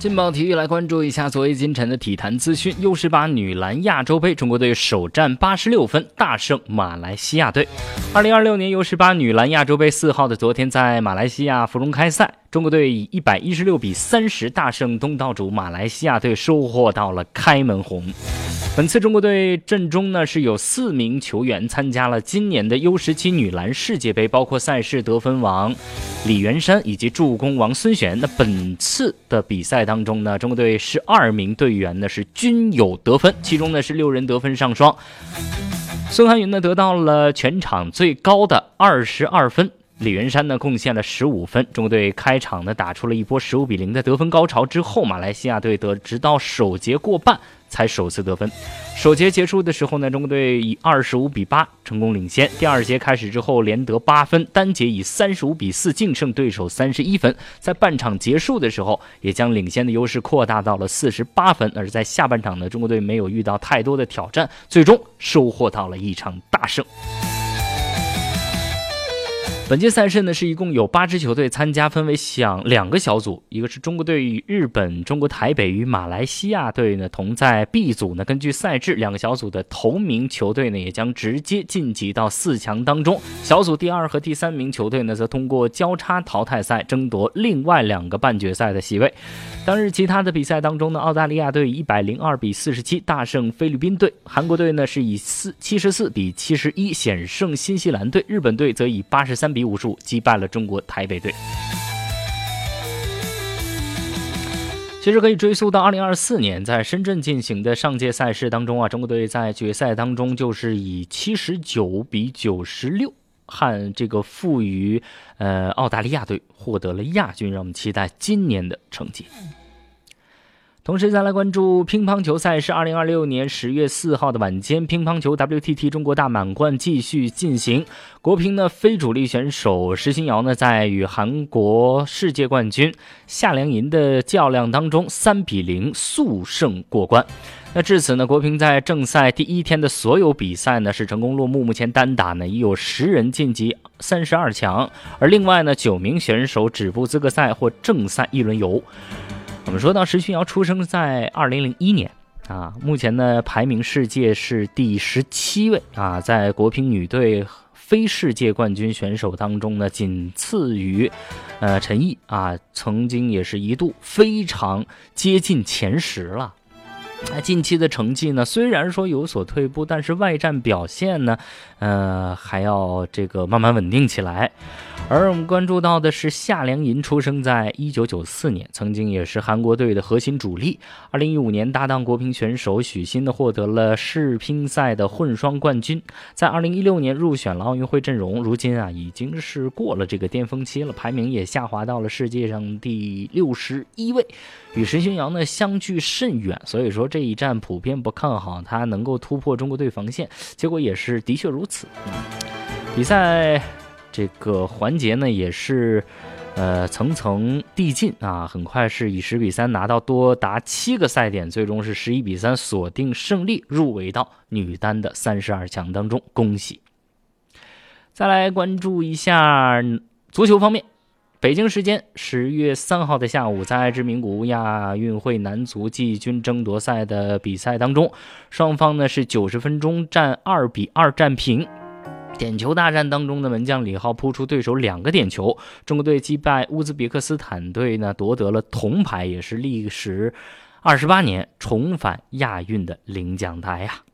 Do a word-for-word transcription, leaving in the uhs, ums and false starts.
劲爆体育来关注一下昨夜今晨的体坛资讯。 U 十八 女篮亚洲杯，中国队首战八十六分大胜马来西亚队。二零二六年 U 十八 女篮亚洲杯四号的昨天在马来西亚芙蓉开赛，中国队以一百一十六比三十大胜东道主马来西亚队，收获到了开门红。本次中国队阵中呢是有四名球员参加了今年的 U 十七 女篮世界杯，包括赛事得分王李元山以及助攻王孙璇。那本次的比赛当中呢，中国队十二名队员呢是均有得分，其中呢是六人得分上双。孙涵云呢得到了全场最高的二十二分，李元山呢贡献了十五分。中国队开场呢打出了一波十五比零的得分高潮之后，马来西亚队得直到首节过半才首次得分。首节结束的时候呢，中国队以二十五比八成功领先。第二节开始之后连得八分，单节以三十五比四净胜对手三十一分。在半场结束的时候，也将领先的优势扩大到了四十八分。而在下半场呢，中国队没有遇到太多的挑战，最终收获到了一场大胜。本届赛事呢是一共有八支球队参加，分为想两个小组，一个是中国队与日本、中国台北与马来西亚队呢同在 B 组呢。根据赛制，两个小组的头名球队呢也将直接晋级到四强当中。小组第二和第三名球队呢则通过交叉淘汰赛争夺另外两个半决赛的席位。当日其他的比赛当中呢，澳大利亚队以一百零二比四十七大胜菲律宾队，韩国队呢是以七十四比七十一险胜新西兰队，日本队则以八十三比五十五击败了中国台北队。其实可以追溯到二零二四年在深圳进行的上届赛事当中啊，中国队在决赛当中就是以七十九比九十六和这个负于呃澳大利亚队获得了亚军，让我们期待今年的成绩。同时再来关注乒乓球赛事，二零二六年十月四号的晚间，乒乓球 W T T 中国大满贯继续进行。国乒呢非主力选手石鑫瑶呢在与韩国世界冠军夏良银的较量当中三比零速胜过关。那至此呢，国乒在正赛第一天的所有比赛呢是成功落幕，目前单打呢已有十人晋级三十二强，而另外呢九名选手止步资格赛或正赛一轮游。我们说到石鑫瑶出生在二零零一年啊，目前呢排名世界是第十七位啊，在国乒女队非世界冠军选手当中呢，仅次于呃陈毅啊，曾经也是一度非常接近前十了。那近期的成绩呢，虽然说有所退步，但是外战表现呢，呃，还要这个慢慢稳定起来。而我们关注到的是夏良银出生在一九九四年，曾经也是韩国队的核心主力。二零一五年搭档国乒选手许昕呢，获得了世乒赛的混双冠军。在二零一六年入选了奥运会阵容，如今啊已经是过了这个巅峰期了，排名也下滑到了世界上第六十一位，与石鑫瑶呢相距甚远。所以说这一战普遍不看好他能够突破中国队防线，结果也是的确如此。嗯、比赛这个环节呢也是呃层层递进啊，很快是以十比三拿到多达七个赛点，最终是十一比三锁定胜利，入围到女单的三十二强当中，恭喜。再来关注一下足球方面，北京时间十月三号的下午，在爱之名古屋亚运会男足季军争夺赛的比赛当中，双方呢是九十分钟战二比二战平。点球大战当中的门将李浩扑出对手两个点球，中国队击败乌兹别克斯坦队呢夺得了铜牌，也是历时二十八年重返亚运的领奖台啊。